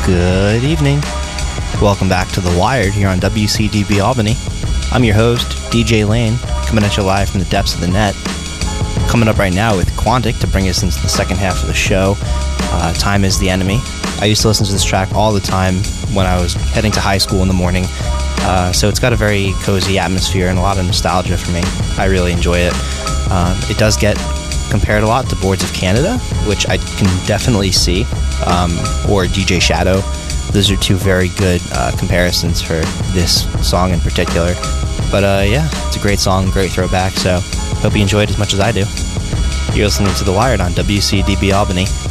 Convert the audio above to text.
Good evening. Welcome back to The Wired here on WCDB Albany. I'm your host, DJ Lane, coming at you live from the depths of the net. Coming up right now with Quantic to bring us into the second half of the show. Time is the Enemy. I used to listen to this track all the time when I was heading to high school in the morning. So it's got a very cozy atmosphere and a lot of nostalgia for me. I really enjoy it. It does get compared a lot to Boards of Canada, which I can definitely see, or DJ Shadow. Those are two very good comparisons for this song in particular. But yeah, it's a great song, great throwback, so hope you enjoyed it as much as I do. You're listening to The Wired on WCDB Albany.